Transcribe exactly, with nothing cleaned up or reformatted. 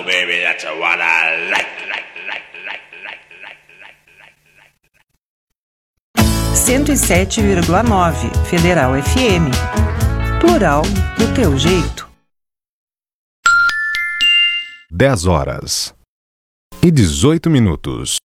Oh baby, that's what I like, like, like, like, like, like, like, like. cento e sete vírgula nove Federal F M. Plural do teu jeito. dez horas e dezoito minutos.